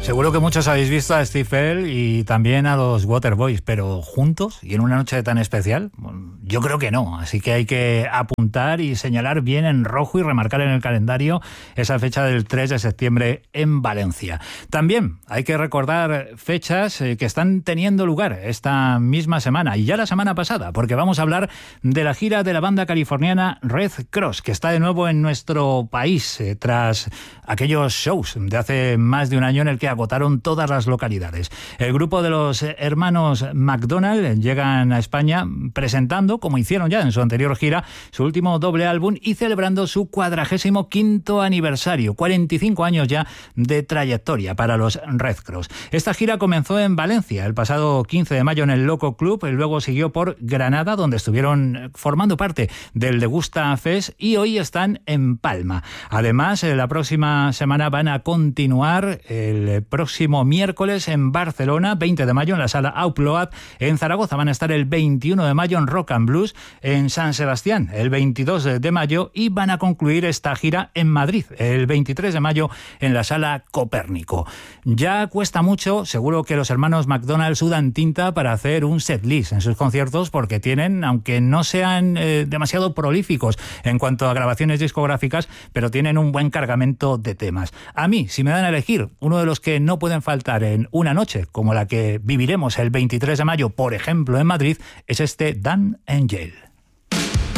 Seguro que muchos habéis visto a Steve Earle y también a los Waterboys, pero juntos y en una noche tan especial, yo creo que no. Así que hay que apuntar y señalar bien en rojo y remarcar en el calendario esa fecha del 3 de septiembre en Valencia. También hay que recordar fechas que están teniendo lugar esta misma semana y ya la semana pasada, porque vamos a hablar de la gira de la banda californiana Red Cross, que está de nuevo en nuestro país tras aquellos shows de hace más de un año en el que agotaron todas las localidades. El grupo de los hermanos McDonald llegan a España presentando, como hicieron ya en su anterior gira, su último doble álbum y celebrando su 45º aniversario, 45 años ya de trayectoria para los Red Cross. Esta gira comenzó en Valencia el pasado 15 de mayo en el Loco Club, y luego siguió por Granada, donde estuvieron formando parte del Degusta Fest, y hoy están en Palma. Además, la próxima semana van a continuar el próximo miércoles en Barcelona, 20 de mayo en la Sala Upload. En Zaragoza van a estar el 21 de mayo en Rock and Blues, en San Sebastián el 22 de mayo y van a concluir esta gira en Madrid el 23 de mayo en la Sala Copérnico. Ya cuesta mucho, seguro que los hermanos McDonald sudan tinta para hacer un setlist en sus conciertos, porque tienen, aunque no sean demasiado prolíficos en cuanto a grabaciones discográficas, pero tienen un buen cargamento de temas. A mí, si me dan a elegir, uno de los que no pueden faltar en una noche como la que viviremos el 23 de mayo, por ejemplo, en Madrid, es este Dan Angel.